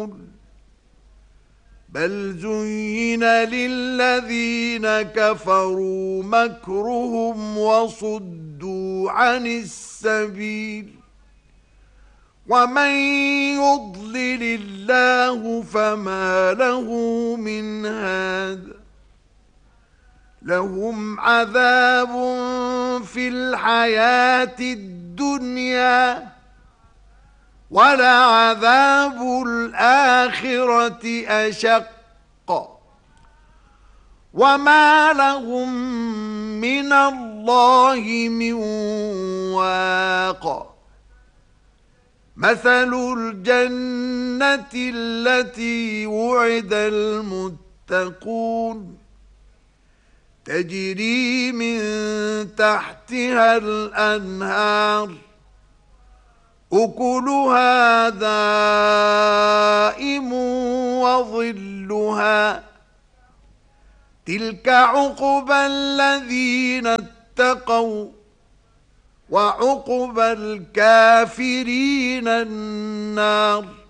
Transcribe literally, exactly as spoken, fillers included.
بل زين للذين كفروا مكرهم وصدوا عن السبيل ومن يضلل الله فما له من هاد لهم عذاب في الحياة الدنيا ولعذاب الآخرة أشق وما لهم من الله من واق مثل الجنة التي وعد المتقون تجري من تحتها الأنهار أكلها دائم وظلها تلك عقبى الذين اتقوا وعقبى الكافرين النار.